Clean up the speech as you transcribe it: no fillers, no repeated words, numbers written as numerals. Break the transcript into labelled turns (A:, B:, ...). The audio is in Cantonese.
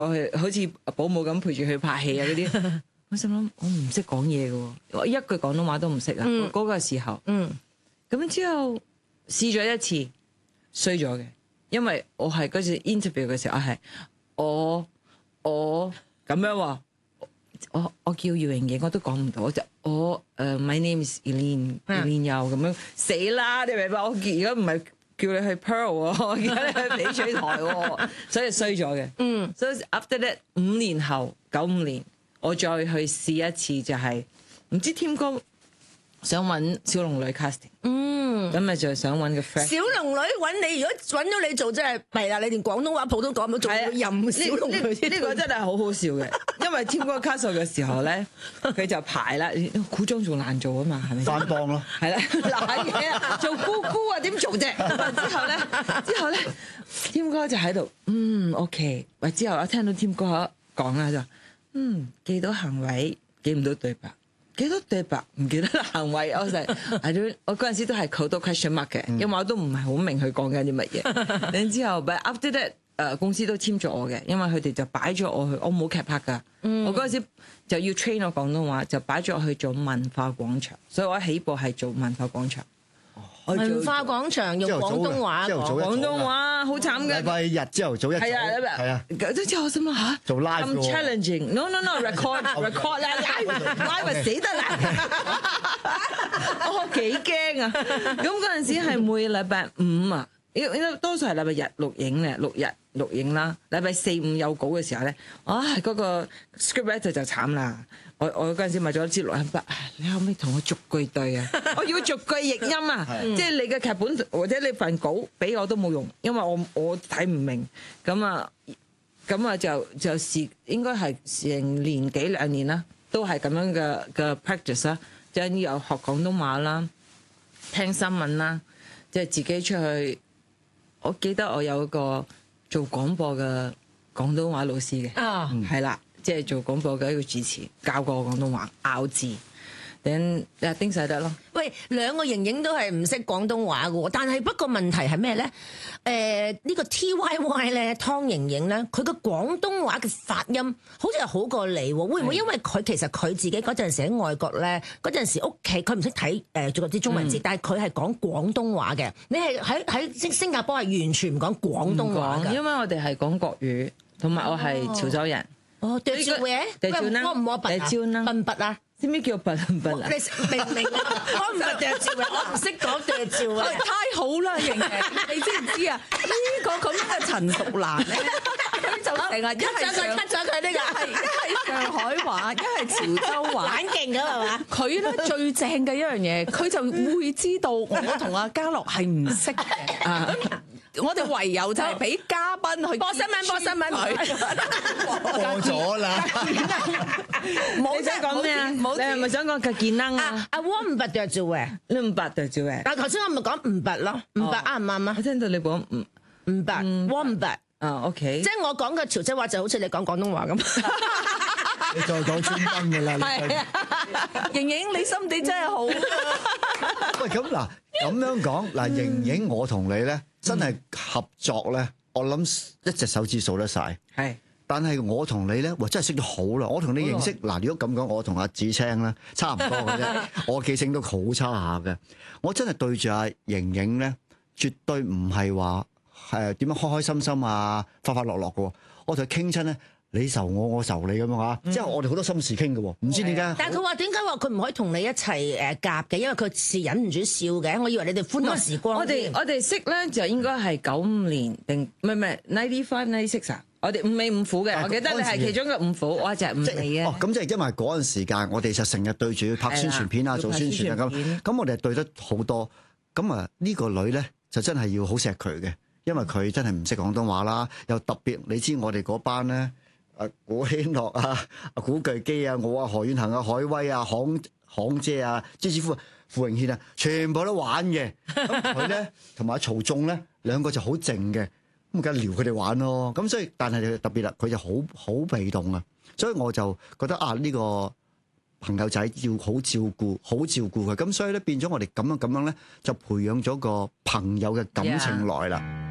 A: 我係好似保姆咁陪住佢拍戲啊嗰啲。我心諗我唔識講嘢嘅，我一句廣東話都唔識啊！嗰個時候，咁之後試咗一次，衰咗嘅，因為我係嗰次 interview 嘅時候，我咁樣話，我叫姚瑩瑩，我都講唔到，我my name is Elaine 又咁樣死啦！你明白？我而家唔係叫你去 Pearl 而家你去翡翠台喎，所以衰咗嘅。所以 after that 5年後95年。我再去試一次就係、唔知添哥想揾小龍女 casting， 咁咪就想揾個 friend。
B: 小龍女揾你，如果揾咗你做真係弊啦，你連廣東話普通講唔到，仲要任小龍女。
A: 呢個真係好好笑嘅，因為添哥 cast 嘅時候咧，佢就排啦，古裝仲難做啊嘛，係咪？
C: 翻幫咯，
A: 係啦，難嘢啊，做姑姑啊點做啫？之後咧，添哥就喺度，OK， 喂，之後我聽到添哥講啦就。記到行為，記唔到對白，記到對白唔記得行為，我嗰陣時都係好多 question mark 嘅，因為我都唔係好明佢講緊啲乜嘢。然之後 but after that 公司都簽咗我嘅，因為佢哋就擺咗我去，我冇劇拍㗎，我嗰陣時就要 train 我廣東話，就擺咗我去做文化廣場，所以我起步係做文化廣場。
B: 文化廣場用廣東話講，
A: 廣東話好慘嘅。
C: 禮拜日朝頭早一組，係啊，
A: 之後我心諗嚇，
C: 做 live
A: 咁 challenging，no record 啦 live 咪死得啦，我幾驚啊！咁嗰陣時係每禮拜5啊，因為多數係禮拜日錄影嘅，6日錄影啦。禮拜4、5有稿嘅時候咧，嗰個 scriptwriter 就慘啦。我嗰陣時買咗支錄音筆，你可唔可以同我逐句對啊？我要逐句譯音啊！即係你嘅劇本或者你份稿俾我都冇用，因為我睇唔明。咁啊就試應該係成年幾2年啦，都係咁樣嘅 practice 啦，即係又學廣東話啦，聽新聞啦，即係自己出去。我記得我有一個做廣播嘅廣東話老師嘅，係啦。即係做廣播嘅一個主持，教過我廣東話咬字，等丁世德咯。
B: 喂，兩個瑩瑩都係唔識廣東話嘅喎，但係不過問題係咩咧？呢個 TYY 咧，湯瑩瑩咧，佢個廣東話嘅發音好似係好過你喎，會唔會因為其實佢自己嗰陣時喺外國咧，嗰陣時屋企佢唔識睇做啲中文字，但係佢係講廣東話嘅。你係喺新加坡係完全唔講廣東話㗎，
A: 因為我哋係講國語，同埋我係潮州人。
B: 對照嘅，我唔拔啊，笨拔啊，
A: 知唔知叫笨啊？
B: 你明唔明啊？我唔係對照嘅，我唔識講對照啊！
D: 太好啦，瑩瑩，你知唔知啊？呢個咁樣嘅陳淑蘭咧，佢就成日一係
B: cut 咗佢呢個，
D: 一係上海話，一係潮州話，
B: 玩勁㗎係嘛？
D: 佢咧最正嘅一樣嘢，佢就會知道我同阿嘉樂係唔識嘅。我哋唯有就係俾嘉賓去
B: 播新聞，
C: 播咗啦。
A: 冇想講咩啊？你係咪想講嘅健能啊？
B: 我唔拔對照嘅，
A: 你唔拔對照嘅。
B: 但係頭先我咪講唔拔咯，唔拔啱唔啱啊？
A: 我聽到你講
B: 唔拔，我唔拔。
A: OK。
B: 即係我講嘅潮州話就好似你講廣東話咁。
C: 你再講專登嘅啦。
B: 係啊，
D: 瑩瑩你心地真係好。
C: 喂，咁嗱咁樣講嗱，瑩瑩我同你咧真係合作咧，我諗一隻手指數得晒。
A: 係。
C: 但係我同你咧，哇真係識咗好啦！我同你認識嗱，如果咁講，我同阿子青咧差唔多嘅啫，我記性都好差下嘅。我真係對住阿瑩瑩咧，絕對唔係話點樣開開心心啊、快快樂樂嘅。我同佢傾親咧，你愁我，我愁你咁樣嚇。之後我哋好多心事傾嘅喎，唔知點解。
B: 但係佢話點解話佢唔可以同你一齊夾嘅？因為佢是忍唔住笑嘅。我以為你哋歡樂時光。
A: 我哋識咧就應該係95年定唔係 95 96啊？我哋5尾5虎嘅，我記得你係其中嘅5虎，我就係5尾嘅。
C: 咁即係因為嗰陣時間，我哋就成日對住拍宣傳片啊，做宣傳啊咁我哋係對得好多。咁啊呢個女咧就真係要好錫佢嘅，因為佢真係唔識廣東話啦，又特別你知我哋嗰班咧，古希諾啊、古巨基啊、我啊、何遠恒啊、海威啊、行姐啊、朱子夫、傅榮憲啊，全部都玩嘅。咁佢咧同埋曹仲咧兩個就好靜嘅。咁梗係撩佢哋玩咯，咁所以但係特別啦，佢就好被動啊，所以我就覺得呢個朋友仔要好照顧佢，咁所以咧變咗我哋咁樣咧就培養咗個朋友嘅感情來啦。